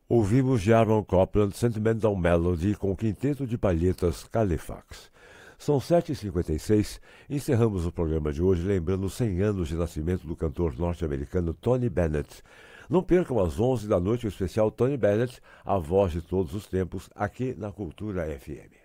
Ouvimos de Aaron Copland Sentimental Melody com o quinteto de palhetas Califax. São 7h56, encerramos o programa de hoje lembrando os 100 anos de nascimento do cantor norte-americano Tony Bennett. Não percam às 11 da noite o especial Tony Bennett, a voz de todos os tempos, aqui na Cultura FM.